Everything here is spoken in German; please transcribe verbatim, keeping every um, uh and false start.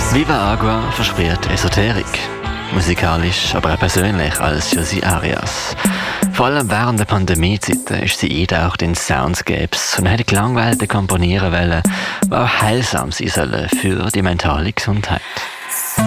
Viva Agua verspricht Esoterik. Musikalisch, aber auch persönlich als Josie Arias. Vor allem während der Pandemiezeiten ist sie eingetaucht in Soundscapes und hat Klangwelten komponieren wollen, die auch heilsam sein sollen für die mentale Gesundheit.